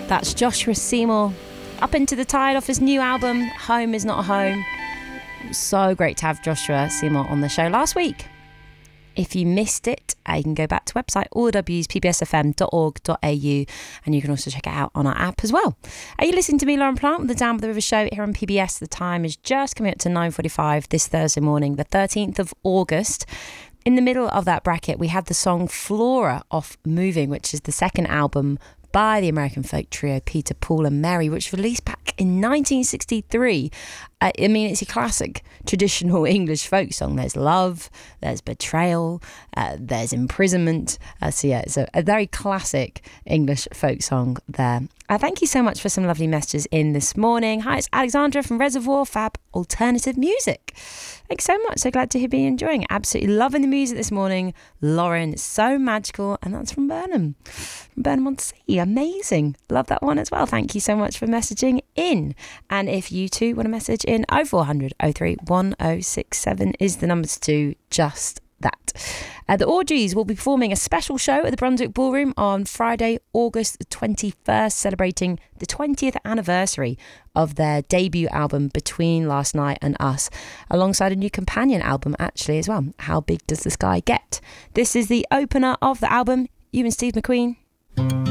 That's Joshua Seymour, Up Into the Tide, off his new album, Home Is Not a Home. So great to have Joshua Seymour on the show last week. If you missed it, you can go back to website allwspbsfm.org.au, and you can also check it out on our app as well. Are you listening to me, Lauren Plant, with the Down by the River show here on PBS? The time is just coming up to 9:45 this Thursday morning, the 13th of August. In the middle of that bracket, we had the song Flora off Moving, which is the second album by the American folk trio Peter, Paul and Mary, which was released back in 1963. It's a classic traditional English folk song. There's love, there's betrayal, there's imprisonment. So yeah, it's a very classic English folk song there. Thank you so much for some lovely messages in this morning. Hi, it's Alexandra from Reservoir, Fab Alternative Music. Thanks so much. So glad to be enjoying it. Absolutely loving the music this morning. Lauren, so magical. And that's from Burnham. From Burnham-on-Sea. Amazing. Love that one as well. Thank you so much for messaging in. And if you too want to message in, 0400 03 1067 is the number to do just that. The Orgies will be performing a special show at the Brunswick Ballroom on Friday, August the 21st, celebrating the 20th anniversary of their debut album Between Last Night and Us, alongside a new companion album actually as well, How Big Does the Sky Get? This is the opener of the album. You and Steve McQueen.